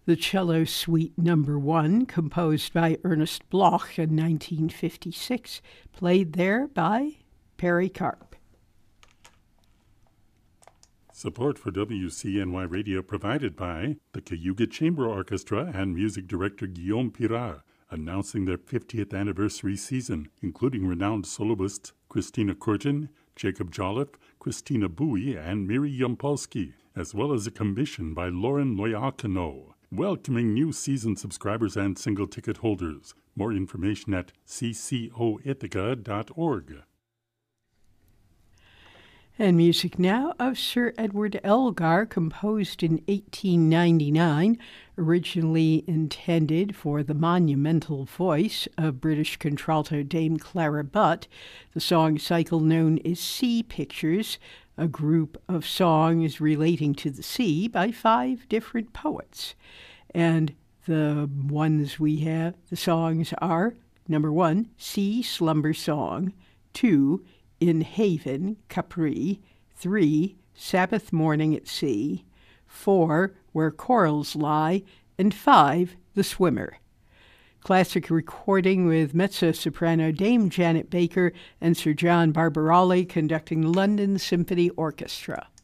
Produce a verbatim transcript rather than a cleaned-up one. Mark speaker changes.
Speaker 1: The Cello Suite Number One, composed by Ernest Bloch in nineteen fifty-six, played there by Perry Karp.
Speaker 2: Support for W C N Y Radio provided by the Cayuga Chamber Orchestra and music director Guillaume Pirard, announcing their fiftieth anniversary season, including renowned soloists Christina Curtin, Jacob Jolliffe, Christina Bowie, and Miri Yampolsky, as well as a commission by Lauren Loiacono, welcoming new season subscribers and single ticket holders. More information at c c o ithaca dot org.
Speaker 1: And music now of Sir Edward Elgar, composed in eighteen ninety-nine, originally intended for the monumental voice of British contralto Dame Clara Butt. The song cycle known as Sea Pictures, a group of songs relating to the sea by five different poets. And the ones we have, the songs are, number one, Sea Slumber Song, two, In Haven, Capri, three, Sabbath Morning at Sea, four, Where Corals Lie, and five, The Swimmer. Classic recording with mezzo-soprano Dame Janet Baker and Sir John Barbarali conducting the London Symphony Orchestra.